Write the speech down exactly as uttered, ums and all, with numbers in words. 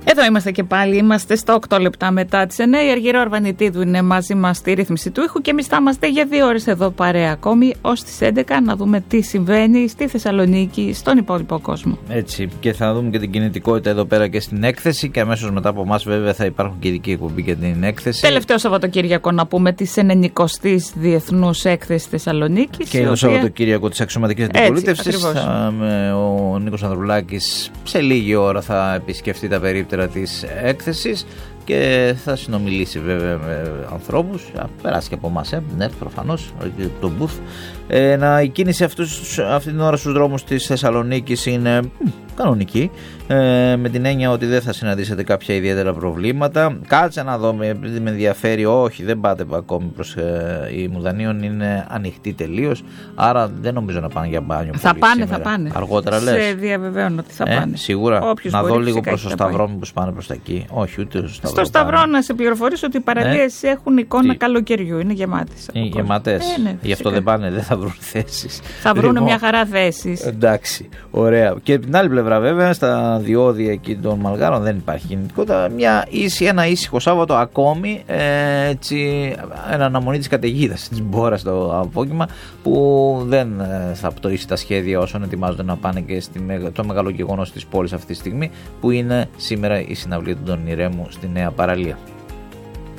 Εδώ είμαστε και πάλι, είμαστε στα οκτώ λεπτά μετά τις εννιά. Η Αργυρό Αρβανιτίδου είναι μαζί μας στη ρύθμιση του ήχου και εμείς θα είμαστε για δύο ώρες εδώ παρέα ακόμη ως τις έντεκα να δούμε τι συμβαίνει στη Θεσσαλονίκη, στον υπόλοιπο κόσμο. Έτσι, και θα δούμε και την κινητικότητα εδώ πέρα και στην έκθεση και αμέσως μετά από εμάς βέβαια θα υπάρχουν και ειδική εκπομπή για την έκθεση. Τελευταίο Σαββατοκύριακο να πούμε της ενενηκοστής Διεθνούς Έκθεσης Θεσσαλονίκης. Και το Σαββατοκύριακο της Αξιωματικής Αντιπολίτευσης. Ο Νίκος Ανδρουλάκης σε λίγη ώρα θα επισκεφτεί τα περίπτερα της έκθεσης και θα συνομιλήσει βέβαια με ανθρώπους, θα περάσει και από εμάς, ε, ναι, προφανώς, το booth. Ε, να, η κίνηση αυτούς, αυτή την ώρα στους δρόμους της Θεσσαλονίκης είναι μ, κανονική, ε, με την έννοια ότι δεν θα συναντήσετε κάποια ιδιαίτερα προβλήματα. Κάτσε να δω, επειδή με ενδιαφέρει, όχι, δεν πάτε ακόμη προς ε, η Μουδανίων, είναι ανοιχτή τελείως, άρα δεν νομίζω να πάνε για μπάνιο. Θα πάνε, σήμερα. θα πάνε. Αργότερα λες. Σε διαβεβαίωνω ότι θα ε, πάνε. Σίγουρα. Όποιος να μπορεί, δω λίγο προς το το Σταυρό, μήπως πάνε προς τα εκεί. Όχι, ούτε στο Σταυρό. Στο Σταυρό να σε πληροφορήσω ότι οι παραλίες ε? έχουν εικόνα Τι? καλοκαιριού, είναι γεμάτες. Είναι γεμάτες. Ε, ναι, γι' αυτό δεν πάνε, δεν θα βρουν θέσεις. Θα βρουν λοιπόν, μια χαρά θέσεις. Εντάξει, ωραία. Και από την άλλη πλευρά, βέβαια, στα διόδια εκεί των Μαλγάρων δεν υπάρχει κινητικότητα. Μια ίση, ένα ήσυχο Σάββατο ακόμη, ε, έτσι, εν αναμονή της καταιγίδας της Μπόρας το απόγευμα, που δεν ε, θα πτωίσει τα σχέδια όσων ετοιμάζονται να πάνε και στη, το μεγάλο γεγονός της πόλης αυτή τη στιγμή, που είναι σήμερα η συναυλία του Τον Ηρέμου στη Νέα Παραλία.